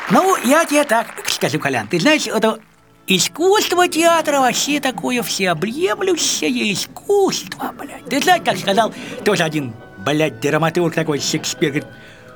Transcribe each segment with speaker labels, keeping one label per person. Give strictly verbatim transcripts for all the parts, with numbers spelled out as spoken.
Speaker 1: Ну, я тебе так скажу, Колян, ты знаешь, это искусство театра вообще такое всеобъемлющее искусство, блядь. Ты знаешь, как сказал тоже один, блядь, драматург такой, Шекспир, говорит,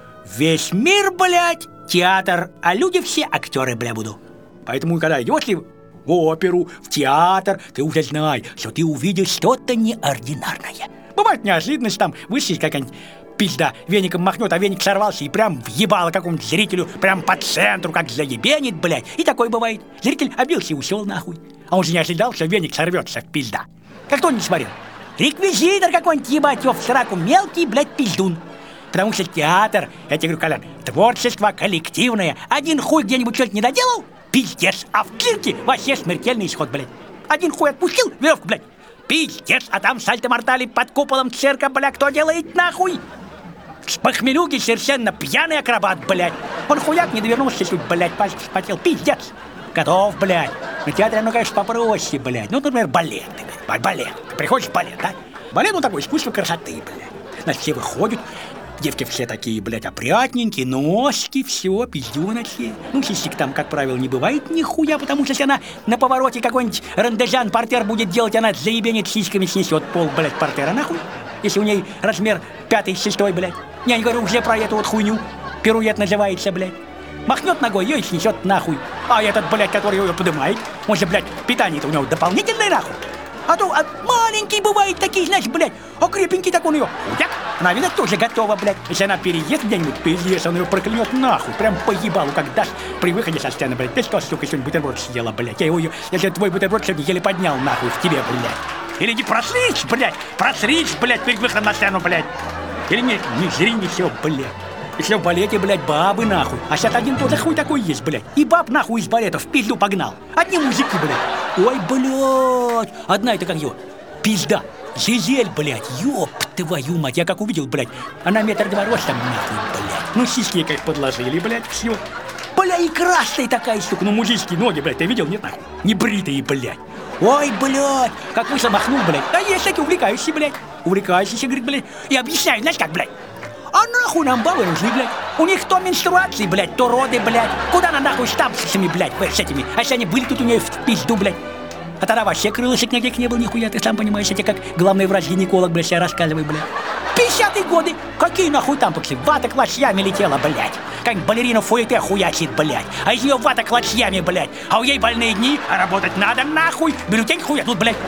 Speaker 1: весь мир, блядь, театр, а люди все актеры, бля, буду. Поэтому, когда идешь ли в оперу, в театр, ты уже знай, что ты увидишь что-то неординарное. Бывает неожиданность, там высшись какая-нибудь пизда, веником махнет, а веник сорвался и прям въебало какому-нибудь зрителю, прям по центру, как заебенит, блядь. И такое бывает. Зритель обился и ушел нахуй. А он же не ожидал, что веник сорвется в пизда. Как кто не смотрел? Реквизитор какой-нибудь, ебать, в сраку, мелкий, блядь, пиздун. Потому что театр, я тебе говорю, Колян, творчество коллективное. Один хуй где-нибудь что-то не доделал, пиздец. А в цирке вообще смертельный исход, блядь. Один хуй отпустил, веревку, блядь. Пиздец, а там сальто-мортали под куполом цирка, бля, кто делает нахуй? С похмелюги совершенно пьяный акробат, блядь. Он хуяк не довернулся чуть, блядь, пальцы вспотел. Пиздец. Готов, блядь. На театре, ну, конечно, попроще, блядь. Ну, например, балет, блядь, балет. Ты приходишь в балет, да? Балет, ну, такой искусство красоты, блядь. Значит, все выходят. Девки все такие, блядь, опрятненькие, ножки, все, пиздюночки. Ну, сисек там, как правило, не бывает нихуя, потому что если она на повороте какой-нибудь рандежан портер будет делать, она заебенит сиськами, снесет пол, блядь, портера нахуй. Если у ней размер пятый, шестой, блядь. Я не говорю уже про эту вот хуйню. Пируэт называется, блядь. Махнет ногой, ее и снесет нахуй. А этот, блядь, который ее поднимает, он же, блядь, питание-то у него дополнительное нахуй. А то а маленький бывает такие, знаешь, блядь, а крепенький так он ее. Удяк, она, видать, тоже готова, блядь. Если она переест где-нибудь, пиздец, он ее проклянет нахуй. Прям по ебалу, как дашь при выходе со сцены, блядь. Ты что, сука, сегодня бутерброд съела, блядь. Я его, если твой бутерброд сегодня еле поднял нахуй в тебе, блядь. Или не просрись, блядь, просрись, блядь, перед выходом на сцену, блядь. Или не, не зри, не все, блядь. Если в балете, блядь, бабы нахуй. А сейчас один тоже хуй такой есть, блядь. И баб нахуй из балета в пизду погнал. Одни мужики, блядь. Ой, блядь. Одна это как ее. Пизда. Жизель, блядь. Ёб твою мать. Я как увидел, блядь. Она метр два ростом нахуй, блядь. Ну, сиськи как подложили, блядь, все. Бля, и красная такая, сука. Ну, мужицкие ноги, блядь, ты видел? Нет, нахуй. Не бритые, блядь. Ой, блядь. Как вышел, махнул, блядь. Да есть такие увлекающие, блядь. Увлекающиеся, говорит, блядь. И объясняю, знаешь как, блядь. А нахуй нам бабы нужны, блядь? У них то менструации, блядь, то роды, блядь. Куда она нахуй с тампсами, блядь, с этими? А если они были тут у нее в пизду, блядь? А тогда вообще крылышек никаких не было нихуя, ты сам понимаешь, я тебе как главный врач-гинеколог, блядь, себя рассказывай, блядь. пятидесятые годы, какие нахуй тампоксы? Вата клочьями летела, блядь. Как балерина фуэте хуячит, блядь. А из нее вата клочьями, блядь. А у ей больные дни, а работать надо, нахуй. Бюллетень хуя тут, блядь.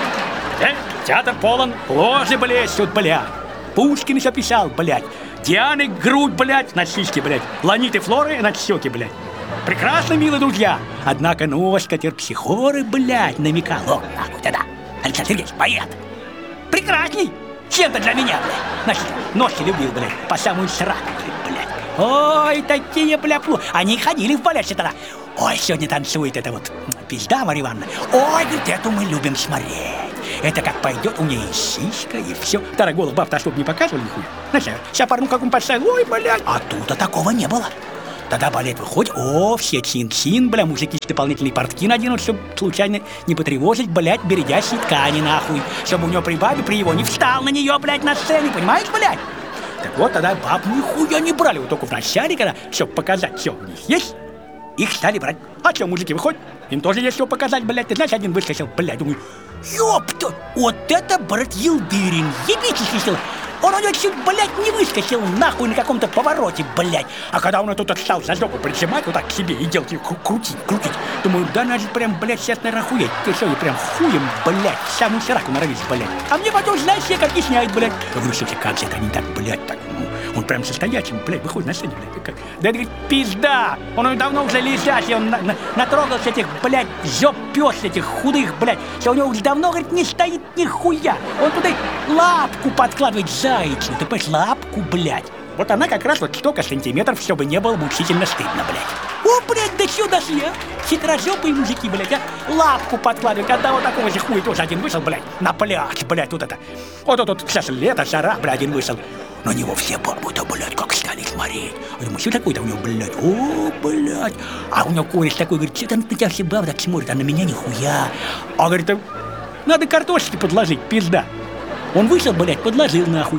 Speaker 1: Э, театр полон, ложи блещут, блядь. Пушкин еще писал, блядь. Дианы грудь, блядь, на сиськи, блядь. Ланиты Флоры на щеки, блядь. Прекрасно, милые друзья. Однако ножка терпсихоры, блядь, намекал. О, нахуй, да-да. Александр Сергеевич, поэт. Прекрасней. Чем-то для меня, блядь. Значит, ножки любил, блядь, по самую сраку, блядь. Ой, такие, бля, плу. Они ходили в балет тогда. Ой, сегодня танцует эта вот пизда Марья Ивановна. Ой, говорит, эту мы любим смотреть. Это как пойдет, у нее и сиська, и все. Второй голос баб-то, чтобы не показывали нихуя. Значит, сейчас парну как он поставил, ой, блядь. А тут-то такого не было. Тогда балет выходит, о, все чин-чин, бля, мужики дополнительные портки наденут, чтобы случайно не потревожить, блядь, бередящие ткани, нахуй. Чтобы у него при бабе, при его не встал на нее, блядь, на сцене, понимаешь, блядь? Так вот, тогда баб нихуя не брали, вот только в начале, когда все показать, все у них есть, их стали брать. А что, мужики выходят, им тоже есть что показать, блядь. Ты знаешь, один выскочил, блядь, думаю, ёпта, вот это, брат, Елдырин, ебитесь, если... Он у него чуть, блядь, не выскочил нахуй на каком-то повороте, блядь. А когда он тут стал за жопу прижимать вот так к себе и делать ее крутить, крутить, думаю, да надо же прям, блядь, сейчас, наверное, охуеть. Ты что, и прям хуем, блядь, самую сраку норовись, блядь. А мне потом, знаешь, как объясняет, блядь. Я говорю, слушай, как же это они так, блядь, так, ну, он прям состоячим, блядь, выходит на сцене, блядь. Как? Да это, говорит, пизда, он давно уже лежачий, он на, на, натрогался этих, блядь, жоп пёс этих худых, блядь, что у него уже давно, говорит, не стоит нихуя. Он туда лапку подкладывает за яйцу, ты понимаешь, лапку, блядь. Вот она как раз вот столько сантиметров, чтобы не было мучительно стыдно, блядь. О, блядь, да сюда дошли, а? Хитрожопые мужики, блядь, а? Лапку подкладывают, одного такого же хуя тоже один вышел, блядь, на пляж, блядь, тут это. Вот тут, тут сейчас лето, жара, блядь, один вышел. На него все бабы-то, блядь, как стали смотреть. Я думаю, что такое-то у него, блядь, о, блядь. А у него кореш такой, говорит, что там на тебя все бабы так смотрят, а на меня нихуя. А, говорит, надо картошки подложить, пизда. Он вышел, блядь, подложил нахуй.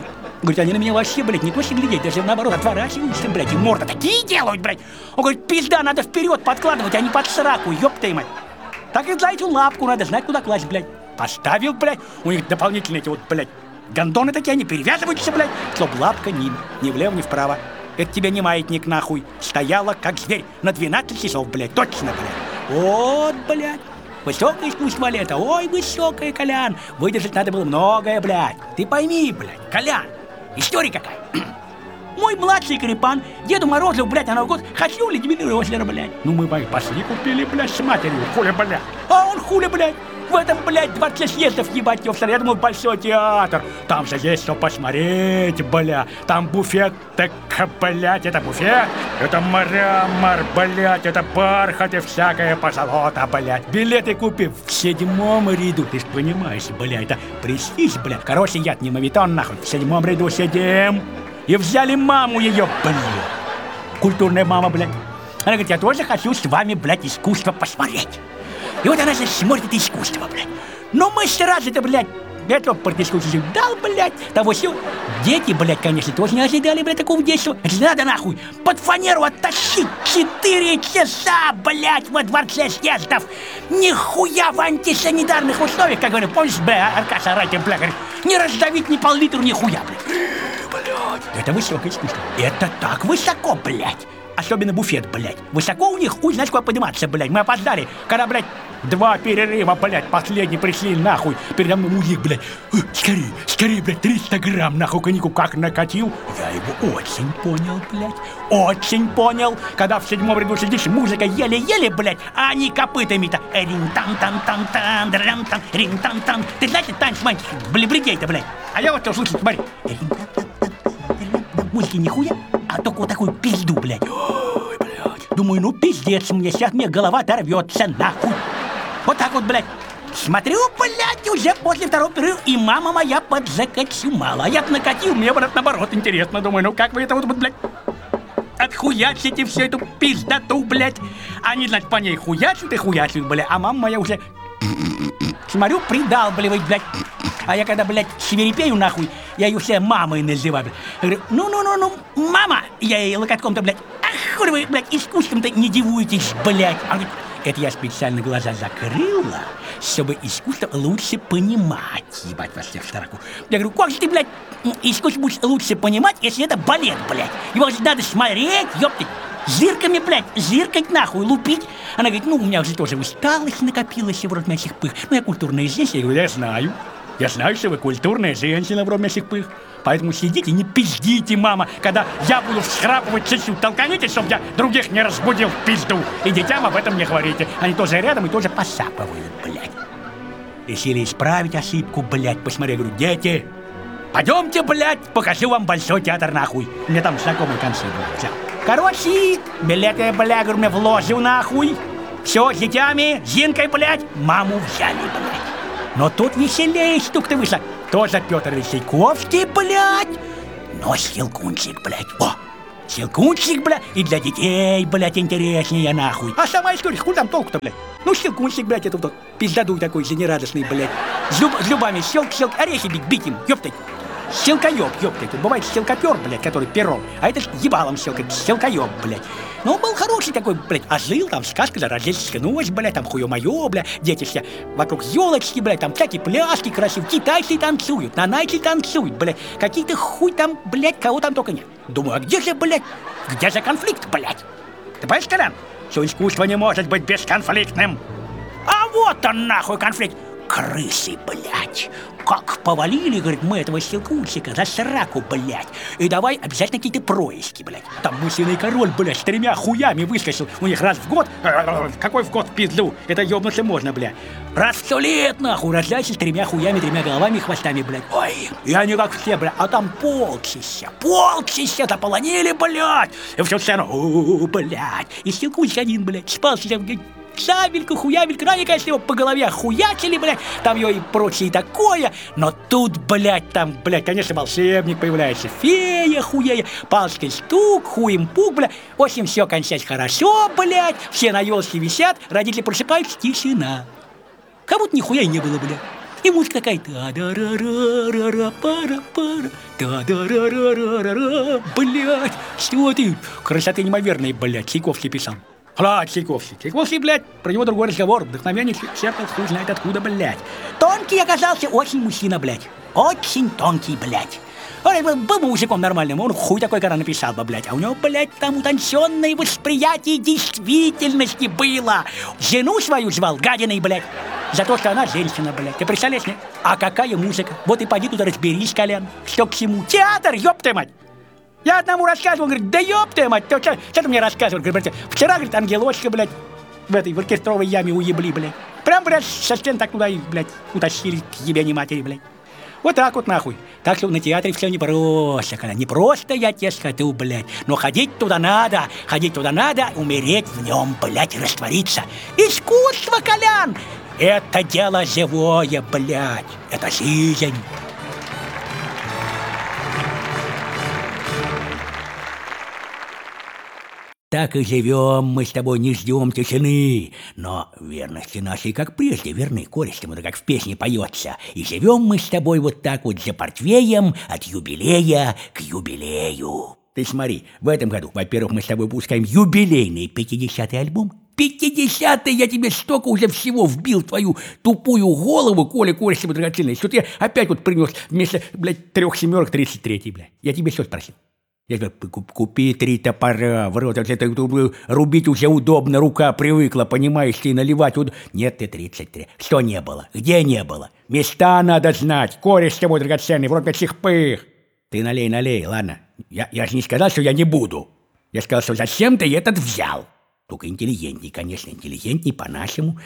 Speaker 1: Говорит, они на меня вообще, блядь, не то что глядеть, даже наоборот отворачиваются, блядь, и морда такие делают, блядь. Он говорит, пизда, надо вперед подкладывать, а не под сраку, ёб твою мать. Так и за эту лапку надо знать, куда класть, блядь. Поставил, блядь, у них дополнительные эти вот, блядь, гондоны такие, они перевязываются, блядь, чтоб лапка ни, ни влево, ни вправо. Это тебе не маятник, нахуй. Стояла, как зверь, на двенадцать часов, блядь, точно, блядь. Вот, блядь. Высокое искусство лета, ой, высокое, Колян. Выдержать надо было многое, блядь. Ты пойми, блядь, Колян, история какая. Мой младший Карипан, Деду Морозу, блядь, на Новый год хочу Ледвиный Рослер, блядь. Ну мы пошли купили, блядь, с матерью, хуля, блядь. А он хуля, блядь. В этом, блядь, дворце съездов, ебать, ёпстар, я думал, большой театр. Там же есть что посмотреть, бля. Там буфет, так, блядь, это буфет. Это мрамор, блядь, это бархат и всякое позолота, блядь. Билеты купи в седьмом ряду. Ты ж понимаешь, блядь, это престиж, блядь. Короче, я не мавитон, нахуй. В седьмом ряду сидим. И взяли маму ее, блядь. Культурная мама, блядь. Она говорит, я тоже хочу с вами, блядь, искусство посмотреть. И вот она же смотрит это искусство, блядь. Но мы сразу-то, блядь, этого партийского дал, блядь, того всего. Дети, блядь, конечно, тоже не ожидали, блядь, такого детства. Это надо, нахуй, под фанеру оттащить четыре часа, блядь, во дворце съездов. Нихуя в антисанитарных условиях, как говорят, помнишь, бля, Аркаша Аракин, бля, говорит, не раздавить ни пол-литру, нихуя, блядь. Блядь, это высокое искусство. Это так высоко, блядь. Особенно буфет, блядь. Высоко у них, хуй, знаешь, куда подниматься, блядь. Мы опоздали, когда, блядь, два перерыва, блядь, последний пришли, нахуй. Передо мной мужик, блядь. Скорее, скорее, блядь, триста грамм, нахуй, коньяку как накатил. Я его очень понял, блядь. Очень понял. Когда в седьмом ряду сидишь, музыка еле-еле, блядь, а они копытами-то. Рин-тан-тан-тан-тан, драм-тан, рин-тан-тан. Ты знаешь, танец маленький, блядей-то, блядь. А я вот что слышу, смотри. Музыки нихуя, а только вот такую пизду, блядь. Ой, блядь. Думаю, ну пиздец мне, сейчас мне голова оторвется, нахуй. Вот так вот, блядь. Смотрю, блядь, уже после второго перерыва, и мама моя подзакочумала. А я-то накатил, мне, брат, наоборот, интересно. Думаю, ну как вы это вот, блядь, отхуячите всю эту пиздоту, блядь. Они, значит, по ней хуячат и хуячат, блядь. А мама моя уже, смотрю, придалбливает, блядь. А я когда, блядь, свирепею, нахуй, я ее все мамой называю, блядь. Я говорю, ну-ну-ну-ну, мама! Я ей локотком-то, блядь, ах, хуй вы, блядь, искусством-то не дивуетесь, блядь. Она говорит, это я специально глаза закрыла, чтобы искусство лучше понимать, ебать вас всех в тараку. Я говорю, как же ты, блядь, искусство будешь лучше понимать, если это балет, блядь? Его же надо смотреть, ёптать. Зырками, блядь, зыркать нахуй, лупить. Она говорит, ну, у меня уже тоже усталость накопилась в рот мясих пых. Ну, я культурная женщина. Я говорю, я знаю. Я знаю, что вы культурная женщина в рот мясих пых. Поэтому сидите, не пиздите, мама, когда я буду всхрапывать чуть-чуть. Толканите, чтобы я других не разбудил в пизду. И детям об этом не говорите. Они тоже рядом и тоже посапывают, блядь. Решили исправить ошибку, блядь. Посмотри, говорю, дети, пойдемте, блядь, покажу вам большой театр, нахуй. У меня там знакомый концерт был. Все. Короче, билеты, блядь, говорю, мне вложил, нахуй. Все, с детьми, Зинкой, блядь, маму взяли, блядь. Но тут веселее штука-то вышла. Тоже Петр Весельковский, блядь, но Щелкунчик, блядь. О, Щелкунчик, блядь, и для детей, блядь, интереснее, нахуй. А сама история, хуй там толку-то, блядь. Ну, Щелкунчик, блядь, это вот пиздадуй такой жизнерадостный, блядь. С, зуб, с зубами щелк-щелк, орехи бить, бить им, ёптать. Щелкоёб, ёптать. Тут бывает щелкопёр, блядь, который пером, а это ебалом щелкает, щелкоёб, блядь. Ну, он был хороший такой, блядь, а жил там сказка за рождественская ночь, блядь, там хуё-моё, блядь, дети все вокруг ёлочки, блядь, там всякие пляски красивые, китайцы танцуют, нанайцы танцуют, блядь, какие-то хуй там, блядь, кого там только нет. Думаю, а где же, блядь, где же конфликт, блядь? Ты понимаешь, Колян, что искусство не может быть бесконфликтным? А вот он, нахуй, конфликт. Крысы, блядь. Как повалили, говорит, мы этого Щелкунчика за сраку, блядь. И давай обязательно какие-то происки, блядь. Там мысленный король, блядь, с тремя хуями выскочил. У них раз в год... Какой в год в пизду? Это ёбнуться можно, блядь. Раз в сто лет, нахуй, рождайся с тремя хуями, тремя головами и хвостами, блядь. Ой, и они как все, блядь. А там полчища, полчища заполонили, блядь. И всю сцену, о, блядь. И Щелкунчик один, блядь, спал себе, блядь. Шабельку, хуябельку, ну, они, конечно, его по голове хуячили, блядь, там ее и прочее такое, но тут, блядь, там, блядь, конечно, волшебник появляется, фея хуея, палочкой стук, хуем пук, блядь, в общем, все кончается хорошо, блядь, все на елке висят, родители просыпаются, тишина. Как будто нихуя и не было, блядь. И музыка такая, та-да-ра-ра-ра-ра-пара-пара, та-да-ра-ра-ра-ра-ра, блядь, что ты? Красоты неимоверной, блядь, Чайковский писал. Ладно, Чайковский. Чайковский, блядь, про него другой разговор. Вдохновение черпал хуй знает откуда, блядь. Тонкий оказался очень мужчина, блядь. Очень тонкий, блядь. Он был бы мужиком нормальным, он хуй такой, когда написал бы, блядь. А у него, блядь, там утонченное восприятие действительности было. Жену свою звал гадиной, блядь. За то, что она женщина, блядь. Ты представляешь, нет? А какая музыка? Вот и поди туда разберись, Колян. Что к чему? Театр, ёб твою мать! Я одному рассказывал, говорит, да ёб твою мать, что, что ты мне рассказывал? Говорит, вчера, говорит, ангелочка, блядь, в этой в оркестровой яме уебли, блядь. Прям, блядь, со стен так туда и, блядь, утащили к ебени матери, блядь. Вот так вот, нахуй. Так что на театре все не просто, Коля, не просто я тебе скажу, блядь. Но ходить туда надо, ходить туда надо, умереть в нем, блядь, и раствориться. Искусство, Колян, это дело живое, блядь, это жизнь. Так и живем мы с тобой, не ждем тишины, но верности нашей, как прежде, верны користям, это как в песне поется. И живем мы с тобой вот так вот за портвеем от юбилея к юбилею. Ты смотри, в этом году, во-первых, мы с тобой выпускаем юбилейный пятидесятый альбом. Пятидесятый, я тебе столько уже всего вбил в твою тупую голову, Коля, користям драгоценный, что ты опять вот принес вместо, блядь, трех семерок тридцать третий, блядь. Я тебе что спросил? Я говорю, купи три топора, в рот, это рубить уже удобно, рука привыкла, понимаешь, ты наливать удобно. Нет, ты тридцать три. Что не было? Где не было? Места надо знать, кореш тобой драгоценный, в рот этих пых. Ты налей, налей, ладно. Я, я же не сказал, что я не буду. Я сказал, что зачем ты этот взял? Только интеллигентней, конечно, интеллигентней по-нашему.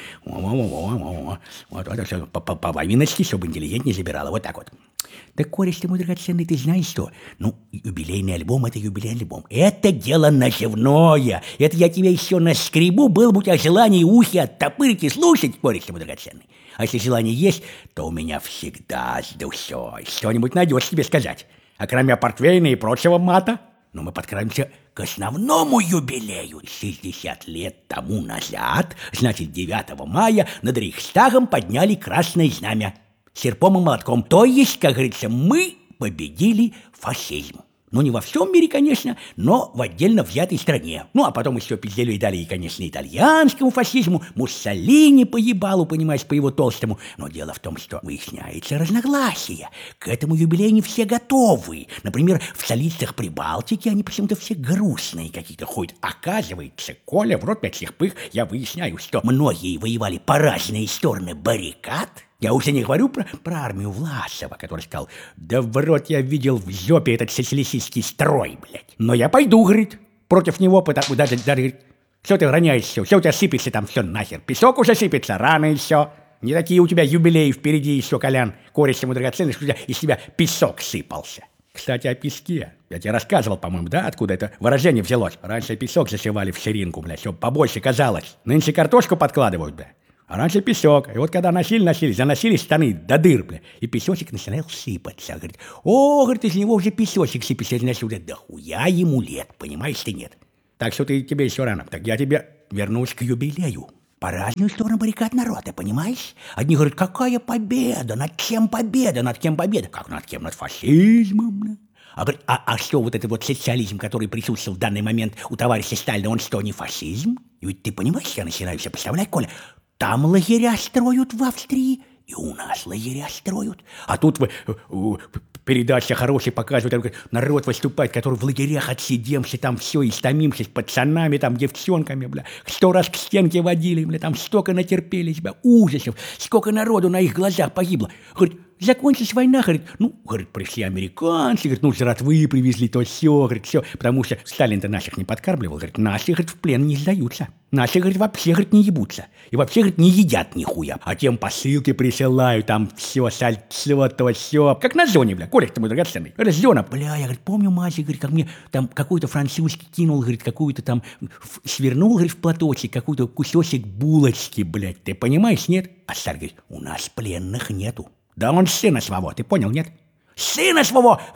Speaker 1: Вот, вот, все, по половиночке, чтобы интеллигентней забирала, вот так вот. Так, кореш ты мой драгоценный, ты знаешь что? Ну, юбилейный альбом — это юбилейный альбом. Это дело наживное. Это я тебе еще наскребу, было бы у тебя желание ухи оттопырить и слушать, кореш ты мой драгоценный. А если желание есть, то у меня всегда с душой что-нибудь найдешь тебе сказать. А кроме портвейна и прочего мата, но мы подкрадемся к основному юбилею. шестьдесят лет тому назад, значит, девятого мая, над Рейхстагом подняли красное знамя серпом и молотком. То есть, как говорится, мы победили фашизм. Ну, не во всем мире, конечно, но в отдельно взятой стране. Ну, а потом еще пиздели и дали, и, конечно, итальянскому фашизму, Муссолини по ебалу, понимаешь, по его толстому. Но дело в том, что выясняется разногласие. К этому юбилею не все готовы. Например, в столицах Прибалтики они почему-то все грустные какие-то ходят. Оказывается, Коля, в рот пять всех пых, я выясняю, что многие воевали по разные стороны баррикад. Я уже не говорю про, про армию Власова, который сказал, да в рот я видел в жопе этот социалистический строй, блядь. Но я пойду, говорит, против него, потому даже, даже говорит, все ты роняешь все, все у тебя сыпется там, все нахер. Песок уже сыпется, рано еще. Не такие у тебя юбилеи впереди еще, Колян, кореш ему драгоценный, что у тебя из тебя песок сыпался. Кстати, о песке. Я тебе рассказывал, по-моему, да, откуда это выражение взялось. Раньше песок засевали в ширинку, блядь, чтобы побольше казалось. Нынче картошку подкладывают, блядь. А раньше песок. И вот когда носили-носили, заносили штаны до дыр, бля, и песочек начинал сыпаться. Говорит, о, говорит, из него уже песочек сыпется. Значит, да хуя ему лет, понимаешь ты, нет? Так что ты, тебе еще рано. Так я тебе вернусь к юбилею. По разную сторону баррикад народа, понимаешь? Одни говорят, какая победа, над кем победа, над кем победа? Как над кем? Над фашизмом, бля. А, а, а что вот этот вот социализм, который присутствовал в данный момент у товарища Сталина, он что, не фашизм? И ведь ты понимаешь, я начинаю себе представлять, Коля, там лагеря строят в Австрии, и у нас лагеря строят. А тут вы, передача хорошая показывает, народ выступает, который в лагерях отсидемся, там все, истомимся с пацанами, там, девчонками, бля. Сто раз к стенке водили, бля, там столько натерпелись, бля, ужасов, сколько народу на их глазах погибло. Говорит, закончилась война, говорит, ну, говорит, пришли американцы, говорит, ну, жратвы привезли, то все, говорит, все, потому что Сталин-то наших не подкармливал, говорит, наши, говорит, в плен не сдаются, наши, говорит, вообще, говорит, не ебутся, и вообще, говорит, не едят нихуя, а тем посылки присылают, там все, сальцо, то все, как на зоне, бля, Коля, ты мой драгоценный, говорит, зона, бля, я, говорит, помню, мальчик, говорит, как мне там какой-то французский кинул, говорит, какую-то там, свернул, говорит, в платочек, какой-то кусочек булочки, блядь, ты понимаешь, нет? А Сталин говорит, у нас пленных нету. Да он сына своего, ты понял, нет? Сына своего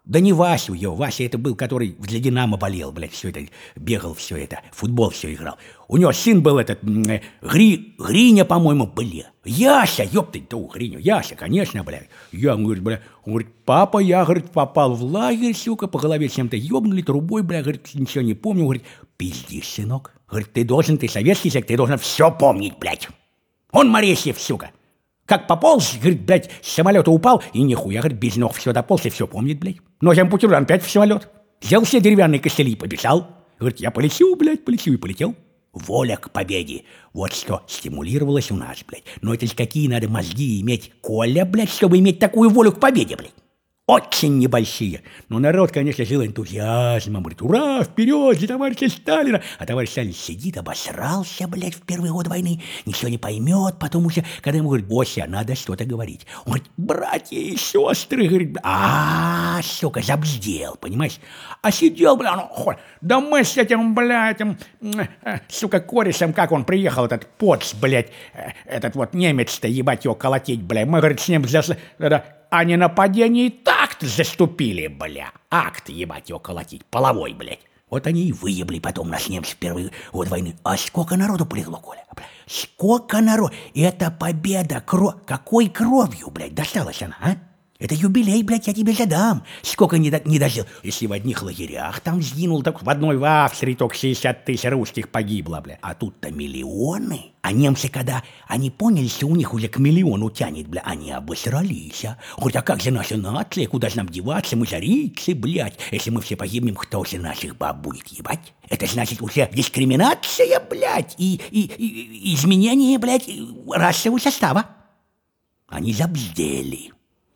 Speaker 1: Да не Васю его. Вася это был, который для Динамо болел, блядь, все это, бегал, все это, футбол все играл. У него сын был этот, Гри, Гриня, по-моему, бля. Яся, ёпты, да, Гриню, Яся, конечно, блядь. Я, он говорит, бля, он говорит, папа, я, говорит, попал в лагерь, сука, по голове чем-то ёбнули, трубой, бля, говорит, ничего не помню. Он говорит, пиздишь, сынок. Говорит, ты должен, ты советский человек, ты должен все помнить, блядь. Он Моресьев, сука. Как пополз, говорит, блядь, с самолета упал, и нихуя, говорит, без ног все дополз, и все помнит, блядь. Ногим путем опять в самолет. Взял все деревянные костыли и побежал. Говорит, я полечу, блядь, полечу и полетел. Воля к победе. Вот что стимулировалось у нас, блядь. Но это ж какие надо мозги иметь, Коля, блядь, чтобы иметь такую волю к победе, блядь. Очень небольшие. Но народ, конечно, жил энтузиазмом. Говорит, ура, вперед, за товарища Сталина. А товарищ Сталин сидит, обосрался, блядь, в первый год войны. Ничего не поймет, потому что, когда ему говорят, Бося, надо что-то говорить. Он говорит, братья и сестры, говорит, а, сука, забздел, понимаешь? А сидел, бля, ну, да мы с этим, бля, этим, сука, корешем, как он приехал, этот поц, блядь, этот вот немец-то, ебать его колотить, бля. Мы, говорит, с ним зашли, а не нападение и такт заступили, бля. Акт, ебать его колотить, половой, блядь. Вот они и выебли потом нас немцы в первый год войны. А сколько народу полегло, Коля? Бля? Сколько народу? Это победа, кровь. Какой кровью, блядь, досталась она, а? Это юбилей, блядь, я тебе задам. Сколько не, до, не дожил. Если в одних лагерях там сгинул, так в одной в Австрии только шестьдесят тысяч русских погибло, бля. А тут-то миллионы. А немцы, когда они поняли, что у них уже к миллиону тянет, бля, они обосрались, а. Говорят, а как же наша нация, куда же нам деваться, мы жарицы, блядь. Если мы все погибнем, кто же наших баб будет ебать? Это значит уже дискриминация, блядь, и, и, и изменение, блядь, расового состава. Они забздели.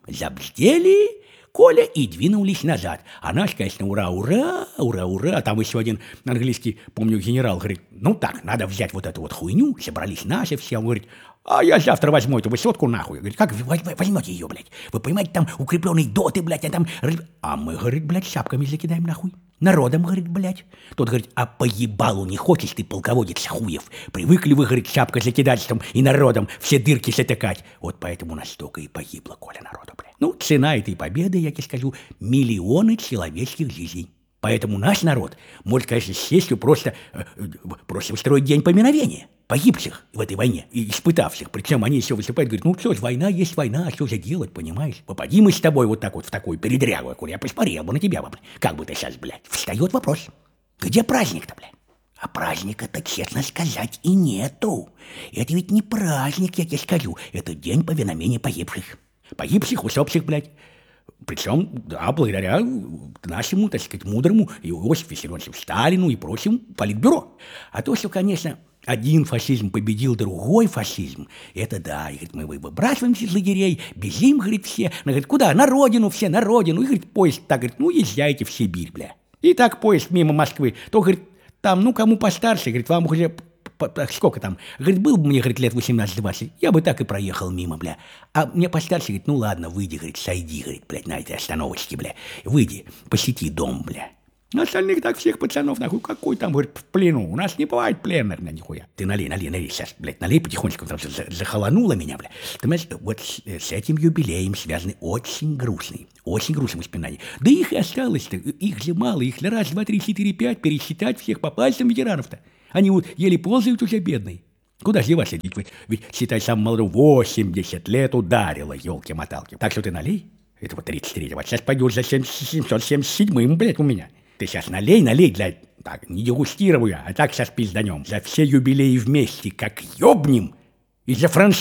Speaker 1: Забздели, Коля, и двинулись назад. А наш, конечно, ура, ура, ура, ура. Там еще один английский, помню, генерал говорит, ну так, надо взять вот эту вот хуйню. Собрались наши все. Он говорит, а я завтра возьму эту высотку нахуй. Говорит, как вы возьмете ее, блядь? Вы понимаете, там укрепленные доты, блядь, а там... А мы, говорит, блядь, шапками закидаем нахуй. Народом, говорит, блядь. Тот говорит, а поебалу не хочешь ты, полководец хуев? Привыкли вы, говорит, шапка закидательством и народом все дырки затыкать. Вот поэтому настолько и погибло, Коля, народу, блядь. Ну, цена этой победы, я тебе скажу, миллионы человеческих жизней. Поэтому наш народ может, конечно, с честью просто, э, просто устроить день поминовения погибших в этой войне и испытавших. Причем они все выступают, говорят, ну что ж, война есть война, а что же делать, понимаешь? Попади мы с тобой вот так вот в такую передрягу, Коля, я посмотрел бы на тебя, блядь. Как бы ты сейчас, блядь? Встает вопрос, где праздник-то, блядь? А праздника-то, честно сказать, и нету. Это ведь не праздник, я тебе скажу, это день повиновения погибших. Погибших, усопших, блядь. Причем, да, благодаря нашему, так сказать, мудрому Иосифу Виссарионовичу Сталину и прочим политбюро. А то, что, конечно, один фашизм победил другой фашизм, это да, и, говорит, мы выбрасываемся из лагерей, бежим, говорит, все. Она говорит, куда? На родину все, на родину. И, говорит, поезд так, говорит, ну, езжайте в Сибирь, бля. И так поезд мимо Москвы. То, говорит, там, ну, кому постарше, говорит, вам уже... Сколько там? Говорит, был бы мне, говорит, лет восемнадцать-двадцать, я бы так и проехал мимо, бля. А мне постарше, говорит, ну ладно, выйди, говорит, сойди, говорит, блядь, на этой остановочке, бля. Выйди, посети дом, бля. Остальных так всех пацанов, нахуй, какой там, говорит, в плену. У нас не бывает пленных, на нихуя. Ты налей, налей, налей, сейчас, блядь, налей потихонечку, потому что захолонуло меня, бля. Ты понимаешь, вот с, с этим юбилеем связаны очень грустные, очень грустные воспоминания. Да их и осталось-то, их же мало, их на раз, два, три, четыре, пять, пересчитать всех по пальцам ветеранов-то. Они вот еле ползают уже, бедные. Куда же деваться, ведь, ведь считай, сам молодой, восемьдесят лет ударило, елки-моталки. Так что ты налей, это вот тридцать третьего, сейчас пойдешь за семьсот семьдесят седьмым, блядь, у меня. Ты сейчас налей, налей, для, так, не дегустируя, а так сейчас пизданем. За все юбилеи вместе, как ёбнем, и за франшизу.